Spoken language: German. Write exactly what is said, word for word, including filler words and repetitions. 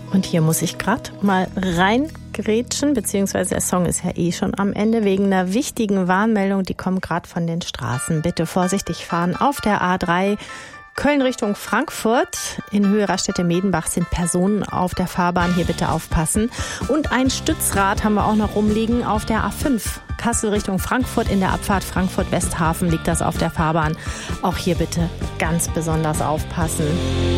Und hier muss ich gerade mal reingrätschen, beziehungsweise der Song ist ja eh schon am Ende, wegen einer wichtigen Warnmeldung, die kommt gerade von den Straßen. Bitte vorsichtig fahren auf der A drei Köln Richtung Frankfurt. In Höhe Raststätte-Medenbach sind Personen auf der Fahrbahn, hier bitte aufpassen. Und ein Stützrad haben wir auch noch rumliegen auf der A fünf. Kassel Richtung Frankfurt, in der Abfahrt Frankfurt-Westhafen liegt das auf der Fahrbahn. Auch hier bitte ganz besonders aufpassen.